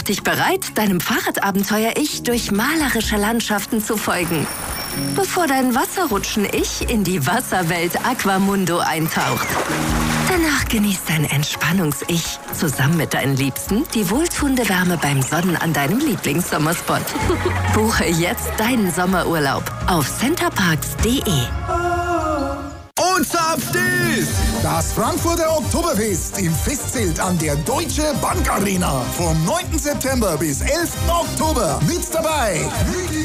dich bereit, deinem Fahrradabenteuer-Ich durch malerische Landschaften zu folgen, bevor dein Wasserrutschen-Ich in die Wasserwelt Aquamundo eintaucht. Danach genießt dein Entspannungs-Ich zusammen mit deinen Liebsten die wohltuende Wärme beim Sonnen an deinem Lieblingssommerspot. Buche jetzt deinen Sommerurlaub auf centerparks.de. Und zapft ist das Frankfurter Oktoberfest im Festzelt an der Deutsche Bank Arena. Vom 9. September bis 11. Oktober. Mit dabei